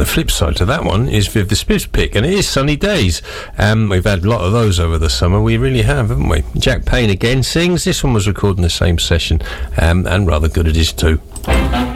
the flip side to that one is Viv the Spiff's pick, and it is Sunny Days. We've had a lot of those over the summer. We really have, haven't we? Jack Payne again sings. This one was recorded in the same session, and rather good it is too.